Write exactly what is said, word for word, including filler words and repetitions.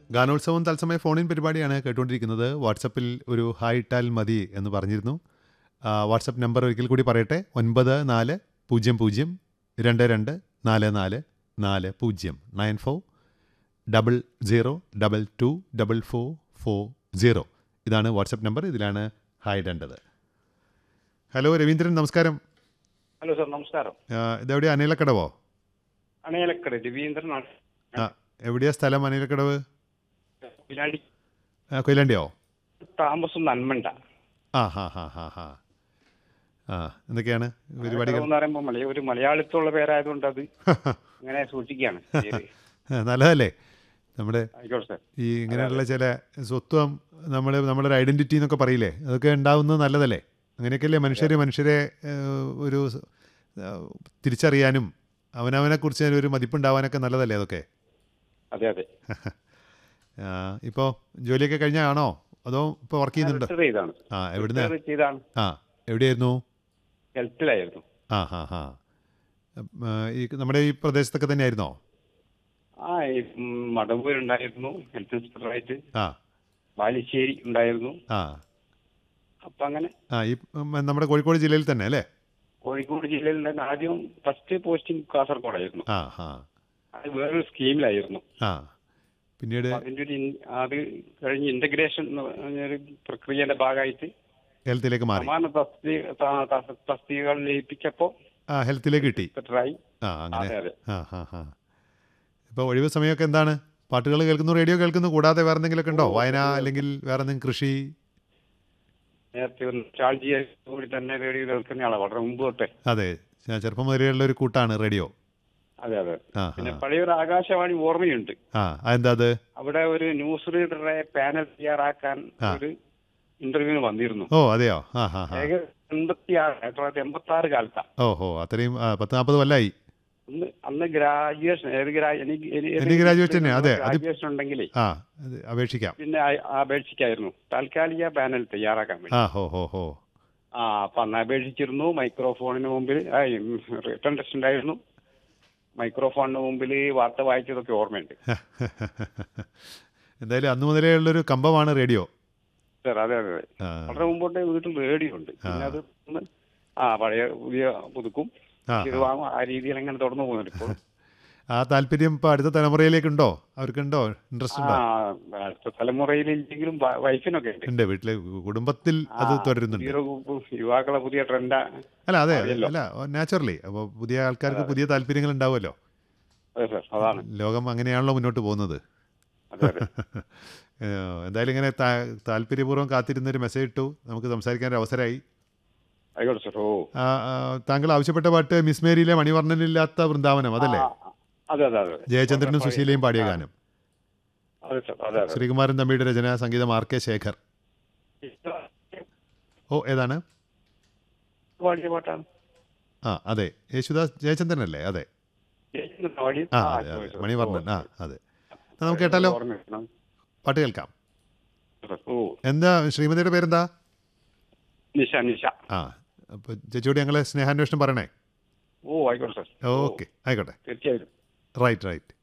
ഗാനോത്സവം തത്സമയ ഫോണിൻ പരിപാടിയാണ് കേട്ടുകൊണ്ടിരിക്കുന്നത്. വാട്സപ്പിൽ ഒരു ഹായ് ഇട്ടാൽ മതി എന്ന് പറഞ്ഞിരുന്നു. ആ, വാട്സപ്പ് നമ്പർ ഒരിക്കൽ കൂടി പറയട്ടെ: ഒൻപത് നാല് പൂജ്യം പൂജ്യം രണ്ട് രണ്ട് നാല് നാല് നാല് പൂജ്യം nine four double zero double two double four four zero. ഇതാണ് വാട്സപ്പ് നമ്പർ. ഇതിലാണ് ഹായ് ഇടേണ്ടത്. ഹലോ രവീന്ദ്രൻ, നമസ്കാരം. ഹലോ സാർ, നമസ്കാരം. ആ, ഇതെവിടെയാ? അനിലക്കടവോ? അണയലക്കട രവീന്ദ്രനാണ്. ആ, എവിടെയാ സ്ഥലം? അനിലക്കടവ് കൊയിലാണ്ടി. ആ, കൊയിലാണ്ടിയോ? താമസം നന്മണ്ട. ആ ഹാ ഹാ ഹാ ഹാ ആ എന്തൊക്കെയാണ് പരിപാടികൾ? എന്ന് പറയുമ്പോൾ മലയ ഒരു മലയാളിത്തുള്ള പേരായതുകൊണ്ട് അത് അങ്ങനെ സൂക്ഷിക്കുകയാണ്. പേര്. നല്ലതല്ലേ? നമ്മുടെ ആയിക്കോട്ടെ സാർ. ഈ ഇങ്ങനെയുള്ള ചില സ്വത്വം നമ്മൾ നമ്മുടെ ഒരു ഐഡൻറ്റിറ്റി എന്നൊക്കെ പറയില്ലേ, അതൊക്കെ ഉണ്ടാവുന്നത് നല്ലതല്ലേ? അങ്ങനെയൊക്കെയല്ലേ മനുഷ്യർ മനുഷ്യരെ ഏഹ്, ഒരു ഏഹ്, തിരിച്ചറിയാനും അവനവനെക്കുറിച്ച് ഒരു മതിപ്പുണ്ടാവാനൊക്കെ നല്ലതല്ലേ അതൊക്കെ? അതെ അതെ. ഇപ്പോൾ ജോലിയൊക്കെ കഴിഞ്ഞാണോ അതോ ഇപ്പോൾ വർക്ക് ചെയ്യുന്നുണ്ടോ? റിട്ടയർ ചെയ്താണ്. ആ, എവിടുന്ന്? റിട്ടയർ ചെയ്താണ്. ആ, എവിടെയായിരുന്നു? ഹെൽത്തിലായിരുന്നു. ആ ഹാ ഹാ ഈ നമ്മുടെ ഈ പ്രദേശത്തൊക്കെ തന്നെയായിരുന്നോ? ആ ഈ മടവൂർ ഉണ്ടായിരുന്നു ഹെൽത്ത് ഇൻസ്പെക്ടറായിട്ട്. ആ, ബാലുശ്ശേരി ഉണ്ടായിരുന്നു. ആ അപ്പൊ അങ്ങനെ ആ ഈ ഉം, നമ്മുടെ കോഴിക്കോട് ജില്ലയിൽ തന്നെ അല്ലേ? കോഴിക്കോട് ജില്ലയിൽ നിന്ന് ആദ്യം ഫസ്റ്റ് പോസ്റ്റിംഗ് കാസർഗോഡായിരുന്നു. ആ ഹാ അത് വേറൊരു സ്കീമിലായിരുന്നു. ആ പിന്നീട് അപ്പൊ അതിന്റെ ഒരു ഇൻ- അത് കഴിഞ്ഞ് ഇന്റഗ്രേഷൻ എന്ന് പറഞ്ഞൊരു പ്രക്രിയയുടെ ഭാഗമായിട്ട് ഹെൽത്തിലേക്ക് മാറി. സമാന തസ്തി ത- ത- തസ്തികകൾ ലയിപ്പിച്ചപ്പോ ആ, ഹെൽത്തിലേക്ക് കിട്ടി. ഇൻസ്പെക്ടറായി. ആ, അങ്ങനെ. അതെ അതെ. ആ ഹാ ഹാ ഇപ്പോൾ ഒഴിവ് സമയമൊക്കെ എന്താണ്? പാട്ടുകൾ കേൾക്കുന്നു, റേഡിയോ കേൾക്കുന്നു, കൂടാതെ വേറെ എന്തെങ്കിലുമൊക്കെ ഉണ്ടോ? വായന അല്ലെങ്കിൽ വേറെ എന്തെങ്കിലും കൃഷി? നേരത്തെ ഒരു ചാൾജിയെ കൂടി തന്നെ റേഡിയോ കേൾക്കുന്ന ആളാണ് വളരെ മുമ്പ് തൊട്ടേ. അതെ, ഞാൻ ചെറുപ്പം മുതലുള്ള ഒരു കൂട്ടാണ് റേഡിയോ. അതെ അതെ. ആ പിന്നെ ആ പഴയൊരു ആകാശവാണി ഓർമ്മയുണ്ട്. ആ അതെന്താ അത്? അവിടെ ഒരു ന്യൂസ് റീഡറെ പാനൽ തയ്യാറാക്കാൻ ആ. ഒരു ഇന്റർവ്യൂവിന് വന്നിരുന്നു. ഓ അതെയോ? ആ ഹാ ഹാ ഏകദേശം എൺപത്തി ആറ് ആയിരത്തി തൊള്ളായിരത്തി എൺപത്തി ആറ് കാലത്താണ്. ഓ ഹോ അത്രയും ആ, പത്ത് നാൽപ്പത് കൊല്ലമായി. അന്ന് അന്ന് ഗ്രാജുവേഷൻ ഏത് ഗ്രാ- എനിക്ക് എനി- എനിക്ക് ഏത് ഗ്രാജുവേറ്റ് തന്നെ. അതെ, അത് ഗ്രാജുവേഷൻ ഉണ്ടെങ്കിലേ ആ അത് അപേക്ഷിക്കാം. പിന്നെ ആ- അപേക്ഷിക്കായിരുന്നു താൽക്കാലിക പാനൽ തയ്യാറാക്കാൻ വേണ്ടി. ആ ഹോ ഹോ ഹോ ആ അപ്പൊ അന്ന് അപേക്ഷിച്ചിരുന്നു. മൈക്രോഫോണിന് മുമ്പിൽ റിട്ടേൺ ടെസ്റ്റ് ഉണ്ടായിരുന്നു. മൈക്രോഫോണിന് മുമ്പിൽ വാർത്ത വായിച്ചതൊക്കെ ഓർമ്മയുണ്ട് എന്തായാലും അന്ന് മുതലേ ഉള്ളൊരു കമ്പമാണ് റേഡിയോ. സാർ. അതെ അതെ. ആ വളരെ മുമ്പോട്ടേ വീട്ടിൽ റേഡിയോ ഉണ്ട്. പിന്നെ അത് ഒന്ന് ആ പഴയ പുതിയ പുതുക്കും ആ, ഇത് വാങ്ങും. ആ രീതിയിൽ അങ്ങനെ തുടർന്നു പോകുന്നുണ്ട് ഇപ്പോൾ. ആ താല്പര്യം ഇപ്പോൾ അടുത്ത തലമുറയിലേക്കുണ്ടോ? അവർക്കുണ്ടോ? ഇൻട്രസ്റ്റ് ആ ഉണ്ടോ? അടുത്ത തലമുറയിൽ ഇല്ലെങ്കിലും വ- വൈഫിനൊക്കെ ഉണ്ട്. ഉണ്ട്, വീട്ടിലെ കുടുംബത്തിൽ അത് ആ, തുടരുന്നുണ്ട്. പുതിയ യുവാക്കളെ പുതിയ ട്രെൻഡാ. അല്ല അതെ അറിയാലോ. അല്ല നാച്ചുറലി. അപ്പോൾ പുതിയ ആൾക്കാർക്ക് പുതിയ താല്പര്യങ്ങൾ ഉണ്ടാവുമല്ലോ. അതെ സാർ, അതാണ്. ലോകം അങ്ങനെയാണല്ലോ മുന്നോട്ട് പോകുന്നത്. അതെ അതെ. ഏഹ്, എന്തായാലും ഇങ്ങനെ താ- താല്പര്യപൂർവ്വം കാത്തിരുന്നൊരു മെസ്സേജ് ഇട്ടു. നമുക്ക് സംസാരിക്കാൻ ഒരു അവസരമായി. ആയിക്കോട്ടെ സാർ. ഓ ആ, ആ, താങ്കൾ ആവശ്യപ്പെട്ട പാട്ട് മിസ് മേരിയിലെ മണിവർണ്ണനില്ലാത്ത വൃന്ദാവനം അതല്ലേ? ആ, അതെ അതെ അതെ. ജയചന്ദ്രനും സുശീലയും പാടിയ ഗാനം. അതെ സാർ. അതെ അതെ. ശ്രീകുമാരൻ തമ്പിയുടെ രചന, സംഗീതം ആർ കെ ശേഖർ. ഓ ഏതാണ്? പാടിയ പാട്ടാണ്. ആ അതെ, യേശുദാസ് ജയചന്ദ്രൻ അല്ലേ? അതെ പാടിയ- ആ ആ, അതെ അതെ, sorry, മണിവർണ്ണൻ. ആ sorry. അതെ, എന്നാ നമുക്ക് കേട്ടാലോ? ഓർമ്മയുണ്ട്. പാട്ട് കേൾക്കാം. ഓ എന്താ ശ്രീമതിയുടെ പേരെന്താ? നിശ നിശ. ആ, അപ്പോൾ ചേച്ചിയോട് ഞങ്ങളെ സ്നേഹാന്വേഷണം പറയണേ. ഓ ആയിക്കോട്ടെ സാർ. ഓക്കെ, ആയിക്കോട്ടെ. തീർച്ചയായും. Right right